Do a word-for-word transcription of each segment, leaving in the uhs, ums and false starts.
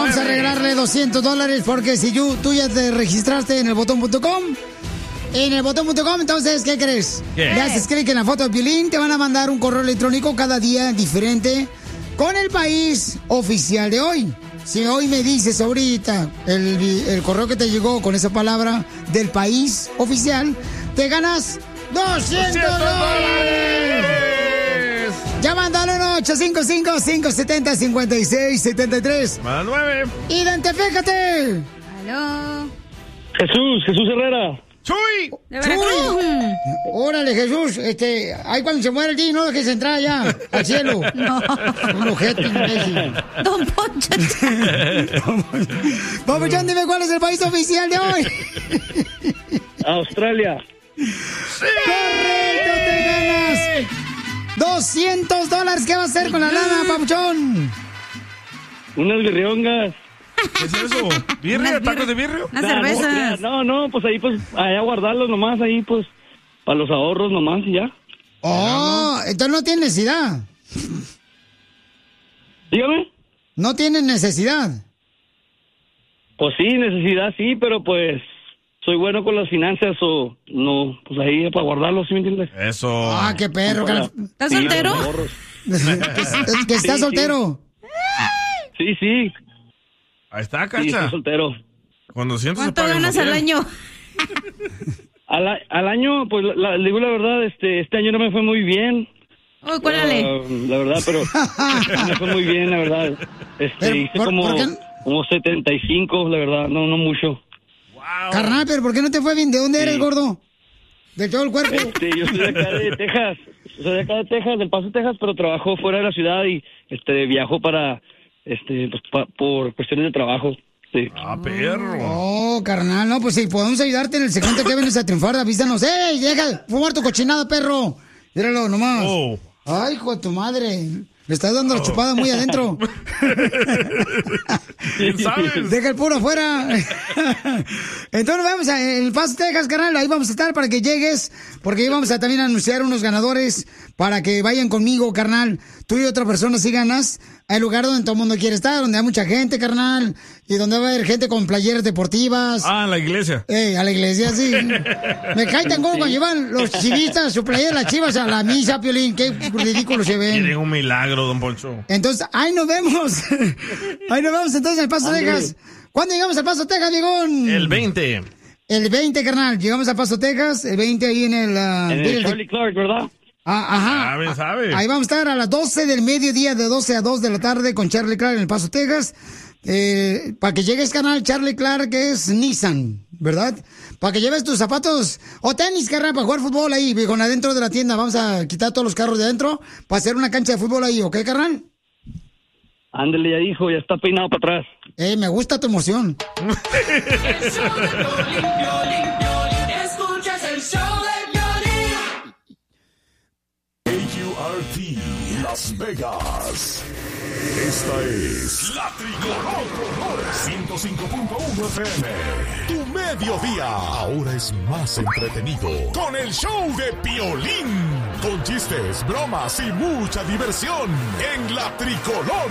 vamos a regalarle doscientos dólares porque si tú, tú ya te registraste en el botón punto com, en el botón punto com, entonces, ¿qué crees? ¿Qué? Le haces clic en la foto de Piolín, te van a mandar un correo electrónico cada día diferente con el país oficial de hoy. Si hoy me dices ahorita el, el correo que te llegó con esa palabra del país oficial, te ganas doscientos dólares. Llamando al ocho cinco cinco, cinco siete cero, cinco seis siete tres. Más nueve. ¡Identifícate! Aló. Jesús, Jesús Herrera. ¡Chuy! ¡Chuy! Órale, Jesús, este, ahí cuando se muere el día no dejes entrar ya al cielo. No. Un ojete, imbécil. Don Poncho. Papuchón, dime cuál es el país oficial de hoy. Australia. ¡Correcto, te ganas doscientos dólares! ¿Qué vas a hacer con la lana, Papuchón? Unas birriongas. ¿Qué es eso? ¿Birria? ¿Tacos de birrio? Unas Nah, cervezas. No, no, pues ahí pues, allá guardarlos nomás, ahí pues, para los ahorros nomás y ya. Oh, entonces no tienes necesidad. Dígame. No tienes necesidad. Pues sí, necesidad sí, pero pues soy bueno con las finanzas o no, pues ahí para guardarlos, ¿sí me entiendes? Eso. Ah, qué perro. Para- que- ¿Estás sí, soltero? los ahorros. que, que estás Sí, soltero. Sí, sí, Ahí está, sí, Cacha. estoy soltero. Con doscientos ¿Cuánto se paga el ganas al motel. año? Al, a- al año, pues la, le digo la verdad, este este año no me fue muy bien. Uy, cuélale. Ah, la verdad, pero no me fue muy bien, la verdad. Este, Pero, hice ¿por- como, por qué? como setenta y cinco, la verdad, no, no mucho. Carnal, pero ¿por qué no te fue bien? ¿De dónde eres, gordo? ¿De todo el cuerpo? Este, yo soy de acá de Texas, soy de acá de Texas, del Paso, Texas, pero trabajo fuera de la ciudad y este viajo para, este, pues, pa- por cuestiones de trabajo. Sí. Ah, perro. Oh, carnal, no, pues si podemos ayudarte en el segmento que vienes a triunfar, avísanos. ¡Ey, deja de fumar tu cochinada, perro! Míralo nomás. Oh. Ay, hijo de tu madre. Le estás dando la chupada muy adentro. ¿Quién sabes? Deja el puro afuera. Entonces vamos a El Paso, Texas, carnal. Ahí vamos a estar para que llegues. Porque ahí vamos a también anunciar unos ganadores para que vayan conmigo, carnal. Tú y otra persona si ganas. Hay lugar donde todo el mundo quiere estar, donde hay mucha gente, carnal. Y donde va a haber gente con playeras deportivas. Ah, en la iglesia. Ey, a la iglesia, sí. Me cae tan gordo cuando llevan los chivistas su playera, las chivas a la misa, Piolín. Qué ridículo se ven. Quieren un milagro, don Poncho. Entonces, ahí nos vemos. Ahí nos vemos entonces en El Paso, Ándale. Texas. ¿Cuándo llegamos al Paso, Texas, viejón? El veinte. El veinte, carnal. Llegamos al Paso, Texas. El veinte ahí en el... ah, En mira, el el- Charlie Clark, ¿verdad? Ah, ajá. Sabe, sabe. Ahí vamos a estar a las doce del mediodía, de doce a dos de la tarde con Charlie Clark en El Paso, Texas. Eh, para que llegues, canal, Charlie Clark es Nissan, ¿verdad? Para que lleves tus zapatos o tenis, carnal, para jugar fútbol ahí, con adentro de la tienda. Vamos a quitar todos los carros de adentro para hacer una cancha de fútbol ahí, ¿ok, carnal? Ándale, ya dijo, ya está peinado para atrás. Eh, me gusta tu emoción. Escuchas el show de Piolín. A U R T Las Vegas. Esta es La Tricolor ciento cinco punto uno F M. Tu mediodía ahora es más entretenido con el show de Piolín. Con chistes, bromas y mucha diversión en La Tricolor.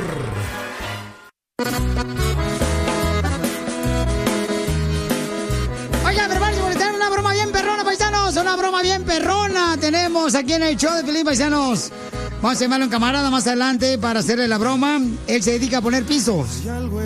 Oiga, prepárense porque tenemos una broma bien perrona, paisanos. Una broma bien perrona tenemos aquí en el show de Piolín, paisanos. Vamos a llamarle a un camarada más adelante para hacerle la broma. Él se dedica a poner pisos.